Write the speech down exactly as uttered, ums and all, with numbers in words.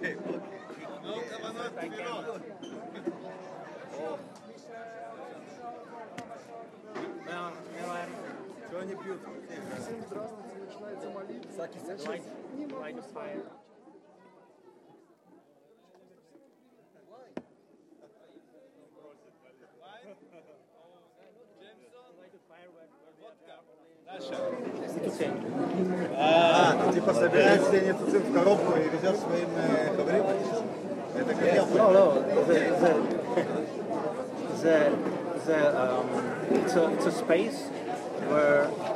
окей. Что они пьют? Всем здравствуйте, начинается молитва. Саки, Я саки. сейчас не могу встать. А, ты типа собираешь все нецицин в коробку и везешь своим э, хаврим? Это как я No, no, the, the, the, the, um, it's, a, it's a space where